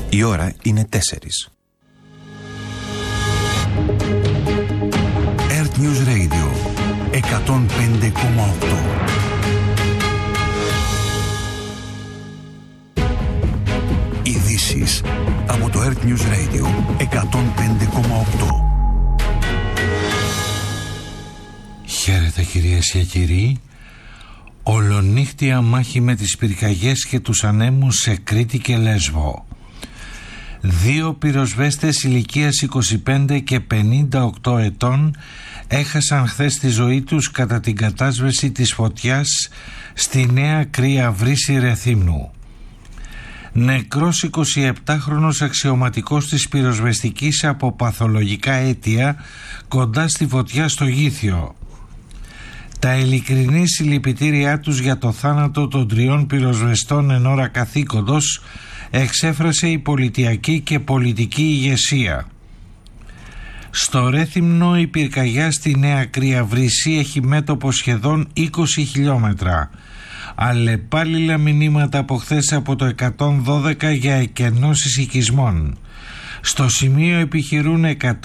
Η ώρα είναι 4. Earth News Radio 105,8. Ειδήσεις από το Earth News Radio 105,8. Χαίρετε κυρίες και κύριοι. Ολονύχτια μάχη με τις πυρκαγιές και τους ανέμους σε Κρήτη και Λέσβο. 2 πυροσβέστες ηλικίας 25 και 58 ετών έχασαν χθες τη ζωή τους κατά την κατάσβεση της φωτιάς στη Νέα Κρύα Βρύση Ρεθύμνου. Νεκρός 27χρονος αξιωματικός της πυροσβεστικής από παθολογικά αίτια κοντά στη φωτιά στο Γήθιο. Τα ειλικρινή συλληπιτήριά τους για το θάνατο των 3 πυροσβεστών εν ώρα καθήκοντος εξέφρασε η πολιτιακή και πολιτική ηγεσία. Στο Ρέθυμνο η πυρκαγιά στη Νέα Κρύα Βρύση έχει μέτωπο σχεδόν 20 χιλιόμετρα. Αλλεπάλληλα μηνύματα από χθες από το 112 για εκενώσεις οικισμών. Στο σημείο επιχειρούν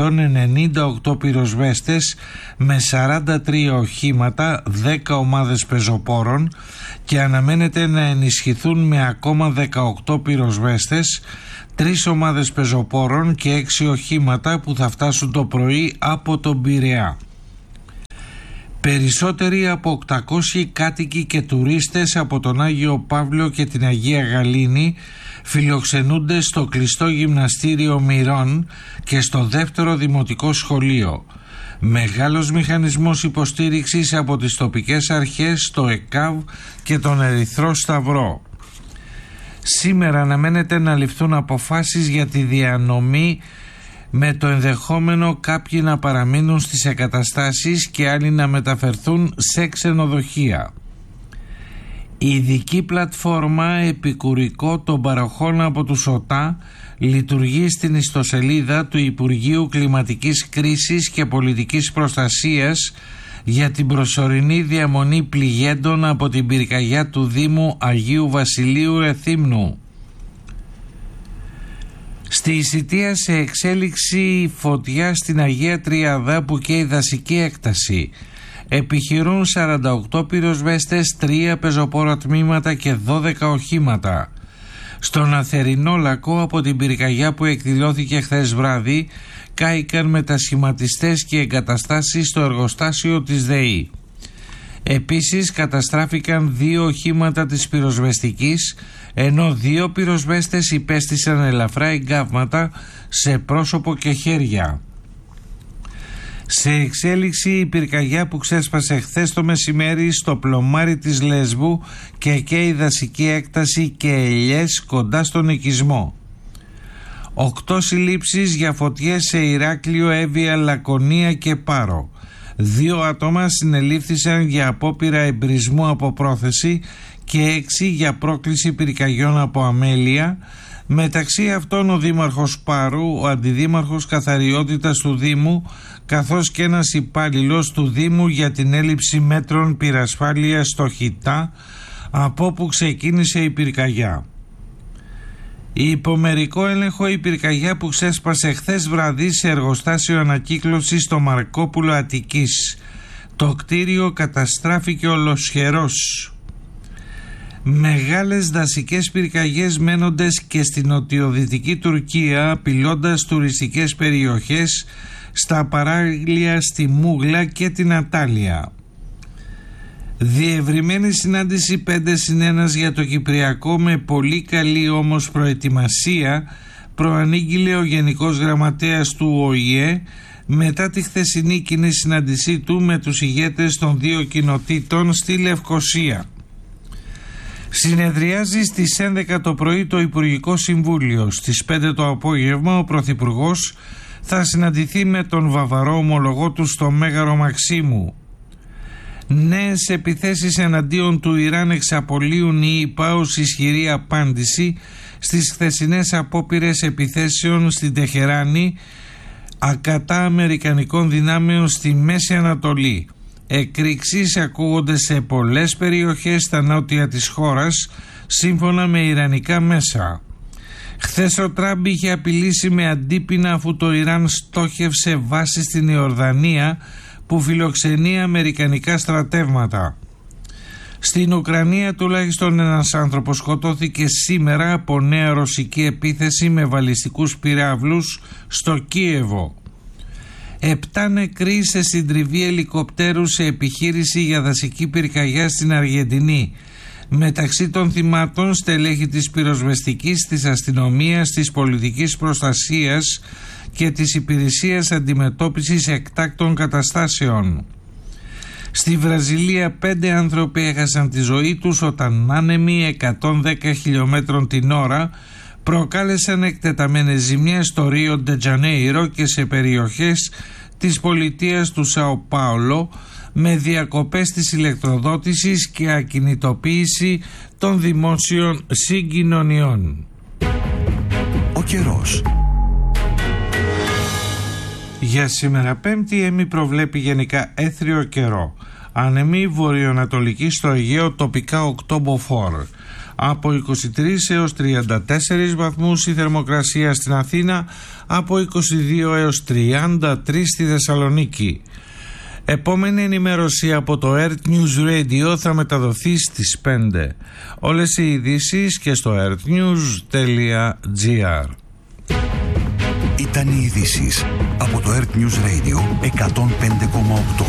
198 πυροσβέστες με 43 οχήματα, 10 ομάδες πεζοπόρων και αναμένεται να ενισχυθούν με ακόμα 18 πυροσβέστες, 3 ομάδες πεζοπόρων και 6 οχήματα που θα φτάσουν το πρωί από τον Πειραιά. Περισσότεροι από 800 κάτοικοι και τουρίστες από τον Άγιο Παύλο και την Αγία Γαλήνη φιλοξενούνται στο κλειστό γυμναστήριο Μυρών και στο δεύτερο δημοτικό σχολείο. Μεγάλος μηχανισμός υποστήριξης από τις τοπικές αρχές, το ΕΚΑΒ και τον Ερυθρό Σταυρό. Σήμερα αναμένεται να ληφθούν αποφάσεις για τη διανομή, με το ενδεχόμενο κάποιοι να παραμείνουν στις εγκαταστάσεις και άλλοι να μεταφερθούν σε ξενοδοχεία. Η ειδική πλατφόρμα επικουρικό των παροχών από τους ΟΤΑ λειτουργεί στην ιστοσελίδα του Υπουργείου Κλιματικής Κρίσης και Πολιτικής Προστασίας για την προσωρινή διαμονή πληγέντων από την πυρκαγιά του Δήμου Αγίου Βασιλείου Ρεθύμνου. Στη Ισιτία σε εξέλιξη φωτιά στην Αγία Τριάδα που καίει δασική έκταση. Επιχειρούν 48 πυροσβέστες, 3 πεζοπόρα τμήματα και 12 οχήματα. Στον Αθερινό Λακκό από την πυρκαγιά που εκδηλώθηκε χθες βράδυ κάηκαν μετασχηματιστές και εγκαταστάσεις στο εργοστάσιο της ΔΕΗ. Επίσης καταστράφηκαν 2 οχήματα της πυροσβεστικής, ενώ 2 πυροσβέστες υπέστησαν ελαφρά εγκάβματα σε πρόσωπο και χέρια. Σε εξέλιξη η πυρκαγιά που ξέσπασε χθες το μεσημέρι στο πλωμάρι της Λέσβου και καίει δασική έκταση και ελιές κοντά στον οικισμό. 8 συλλήψεις για φωτιές σε Ηράκλειο, Εύβοια, Λακωνία και Πάρο. 2 άτομα συνελήφθησαν για απόπειρα εμπρισμού από πρόθεση και 6 για πρόκληση πυρκαγιών από αμέλεια. Μεταξύ αυτών ο Δήμαρχος Πάρου, ο Αντιδήμαρχος Καθαριότητας του Δήμου, καθώς και ένας υπάλληλος του Δήμου για την έλλειψη μέτρων πυρασφάλειας στο Χιτά, από όπου ξεκίνησε η πυρκαγιά. Η υπομερικό έλεγχο η πυρκαγιά που ξέσπασε χθες βραδύ σε εργοστάσιο ανακύκλωσης στο Μαρκόπουλο Αττικής. Το κτίριο καταστράφηκε ολοσχερός. Μεγάλες δασικές πυρκαγιές μένοντες και στην νοτιοδυτική Τουρκία, απειλώντας τουριστικές περιοχές στα παράλια στη Μούγλα και την Ατάλια. Διευρυμένη συνάντηση 5+1 για το Κυπριακό με πολύ καλή όμως προετοιμασία προανήγγειλε ο Γενικός Γραμματέας του ΟΗΕ μετά τη χθεσινή κοινή συνάντησή του με τους ηγέτες των 2 κοινοτήτων στη Λευκοσία. Συνεδριάζει στις 11 το πρωί το Υπουργικό Συμβούλιο. Στις 5 το απόγευμα ο Πρωθυπουργός θα συναντηθεί με τον βαβαρό ομολογό του στο Μέγαρο Μαξίμου. Νέες επιθέσεις εναντίον του Ιράν εξαπολύουν η ΗΠΑ ως ισχυρή απάντηση στις χθεσινές απόπειρες επιθέσεων στην Τεχεράνη ακατά αμερικανικών δυνάμεων στη Μέση Ανατολή. Εκρήξεις ακούγονται σε πολλές περιοχές στα νότια της χώρας σύμφωνα με ιρανικά μέσα. Χθες ο Τραμπ είχε απειλήσει με αντίπεινα αφού το Ιράν στόχευσε βάσεις στην Ιορδανία που φιλοξενεί αμερικανικά στρατεύματα. Στην Ουκρανία τουλάχιστον ένας άνθρωπος σκοτώθηκε σήμερα από νέα ρωσική επίθεση με βαλιστικούς πυράβλους στο Κίεβο. 7 νεκροί σε συντριβή ελικοπτέρου σε επιχείρηση για δασική πυρκαγιά στην Αργεντινή. Μεταξύ των θυμάτων στελέχη της πυροσβεστικής, της αστυνομίας, της πολιτικής προστασίας και της υπηρεσίας αντιμετώπισης εκτάκτων καταστάσεων. Στη Βραζιλία 5 άνθρωποι έχασαν τη ζωή τους όταν άνεμοι 110 χιλιόμετρων την ώρα προκάλεσαν εκτεταμένες ζημιές στο Ρίο ντε Τζανέιρο και σε περιοχές της πολιτείας του Σαο Πάολο, με διακοπές της ηλεκτροδότησης και ακινητοποίηση των δημόσιων συγκοινωνιών. Ο καιρός. Για σήμερα Πέμπτη ΕΜΗ προβλέπει γενικά έθριο καιρό. Άνεμη βορειοανατολική στο Αιγαίο, τοπικά 8 μποφόρ. Από 23 έως 34 βαθμούς η θερμοκρασία στην Αθήνα, από 22 έως 33 στη Θεσσαλονίκη. Επόμενη ενημέρωση από το Earth News Radio θα μεταδοθεί στις 5. Όλες οι ειδήσεις και στο earthnews.gr. Ήταν οι ειδήσεις από το Earth News Radio 105,8.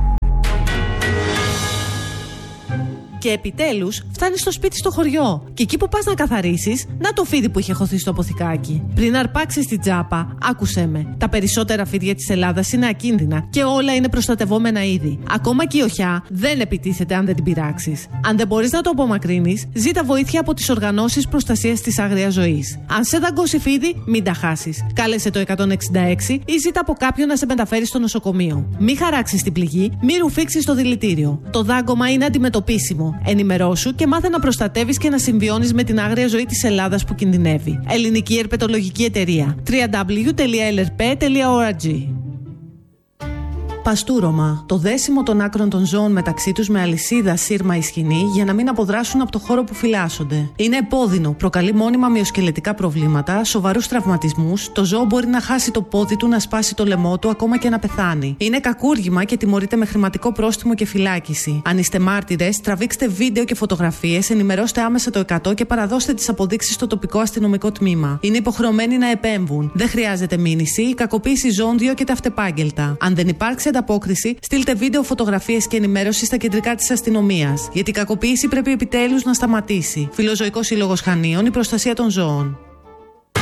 Και επιτέλους φτάνεις στο σπίτι στο χωριό. Και εκεί που πας να καθαρίσεις, να το φίδι που είχε χωθεί στο αποθηκάκι. Πριν αρπάξεις την τσάπα, άκουσέ με. Τα περισσότερα φίδια της Ελλάδας είναι ακίνδυνα και όλα είναι προστατευόμενα είδη. Ακόμα και η οχιά δεν επιτίθεται αν δεν την πειράξεις. Αν δεν μπορείς να το απομακρύνεις, ζήτα βοήθεια από τις οργανώσεις προστασίας της άγριας ζωής. Αν σε δαγκώσει φίδι, μην τα χάσεις. Κάλεσε το 166 ή ζήτα από κάποιον να σε μεταφέρει στο νοσοκομείο. Μη χαράξεις την πληγή, μη ρουφήξεις το δηλητήριο. Το δάγκωμα είναι αντιμετωπίσιμο. Ενημερώσου και μάθε να προστατεύεις και να συμβιώνεις με την άγρια ζωή της Ελλάδας που κινδυνεύει. Ελληνική Ερπετολογική Εταιρεία. www.lrp.org. Παστούρωμα. Το δέσιμο των άκρων των ζώων μεταξύ τους με αλυσίδα, σύρμα ή σκηνή για να μην αποδράσουν από το χώρο που φυλάσσονται. Είναι επώδυνο, προκαλεί μόνιμα μυοσκελετικά προβλήματα, σοβαρούς τραυματισμούς, το ζώο μπορεί να χάσει το πόδι του, να σπάσει το λαιμό του, ακόμα και να πεθάνει. Είναι κακούργημα και τιμωρείται με χρηματικό πρόστιμο και φυλάκιση. Αν είστε μάρτυρες, τραβήξτε βίντεο και φωτογραφίες, ενημερώστε άμεσα το 100 και παραδώστε τις αποδείξεις στο τοπικό αστυνομικό τμήμα. Είναι υποχρεωμένοι να επέμβουν. Δεν χρειάζεται μήνυση, η κακοποίηση ζώων διώκεται αυτεπάγγελτα. Αν δεν υπάρξει ανταπόκριση, στείλτε βίντεο, φωτογραφίες και ενημέρωση στα κεντρικά της αστυνομίας. Γιατί η κακοποίηση πρέπει επιτέλους να σταματήσει. Φιλοζωικός Σύλλογος Χανίων, η προστασία των ζώων.